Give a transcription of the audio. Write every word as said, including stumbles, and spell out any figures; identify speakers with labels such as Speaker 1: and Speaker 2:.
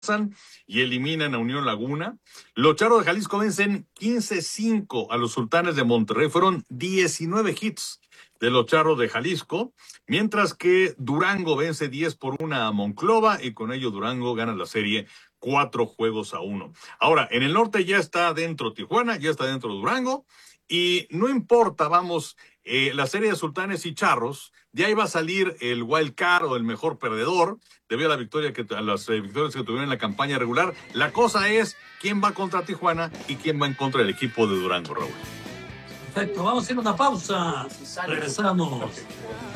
Speaker 1: y eliminan a Unión Laguna. Los Charros de Jalisco vencen quince cinco a los Sultanes de Monterrey. Fueron diecinueve hits de los Charros de Jalisco, mientras que Durango vence diez por uno a Monclova y con ello Durango gana la serie cuatro juegos a uno. Ahora, en el norte ya está dentro Tijuana, ya está dentro Durango y no importa, vamos, eh, la serie de Sultanes y Charros, de ahí va a salir el wild card o el mejor perdedor debido a la victoria que a las eh, victorias que tuvieron en la campaña regular. La cosa es quién va contra Tijuana y quién va en contra del equipo de Durango, Raúl.
Speaker 2: Perfecto, vamos a hacer una pausa. Regresamos.